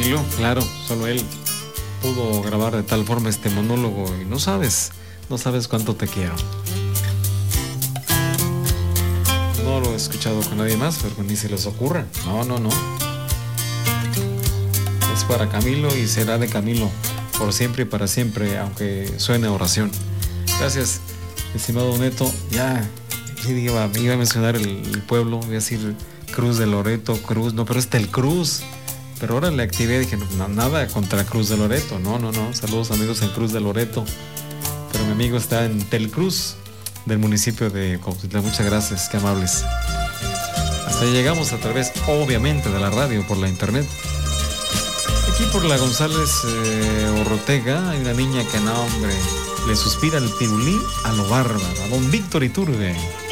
Camilo, claro, solo él pudo grabar de tal forma este monólogo y no sabes cuánto te quiero. No lo he escuchado con nadie más, pero ni se les ocurra. No. Es para Camilo y será de Camilo por siempre y para siempre, aunque suene oración. Gracias, estimado Neto. Ya, sí, iba a mencionar el pueblo, voy a decir Cruz de Loreto, Cruz, no, pero es Tel Cruz. Pero ahora le activé, dije, no, nada contra Cruz de Loreto, no. Saludos amigos en Cruz de Loreto. Pero mi amigo está en Tel Cruz, del municipio de Cuautitlán. Muchas gracias, qué amables. Hasta ahí llegamos a través, obviamente, de la radio, por la internet. Aquí por la González Ortega hay una niña que, no, hombre, le suspira el pirulí a lo bárbaro, a don Víctor Iturbe.